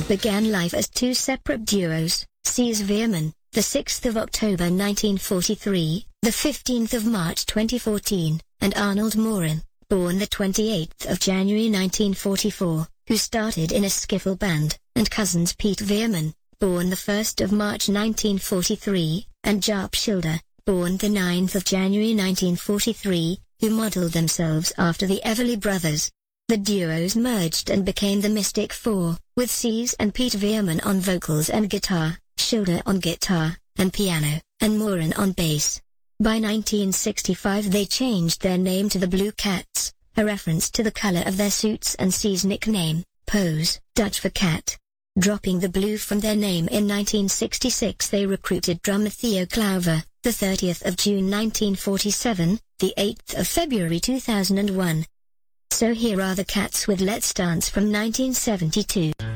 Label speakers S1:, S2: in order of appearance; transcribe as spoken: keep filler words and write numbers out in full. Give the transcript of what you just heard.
S1: band began life as two separate duos, Cees Veerman, the sixth of October nineteen forty-three, the fifteenth of March twenty fourteen, and Arnold Morin, born the twenty-eighth of January nineteen forty-four, who started in a skiffle band, and cousins Piet Veerman, born the first of March nineteen forty-three, and Jaap Schilder, born the ninth of January nineteen forty-three, who modeled themselves after the Everly Brothers. The duos merged and became the Mystic Four, with Cees and Piet Veerman on vocals and guitar, Schilder on guitar and piano, and Morin on bass. By nineteen sixty-five they changed their name to the Blue Cats, a reference to the color of their suits and Cees' nickname, Pose, Dutch for cat. Dropping the blue from their name in nineteen sixty-six, they recruited drummer Theo Klauver, the thirtieth of June nineteen forty-seven, the eighth of February two thousand one. So here are the Cats with Let's Dance from nineteen seventy-two.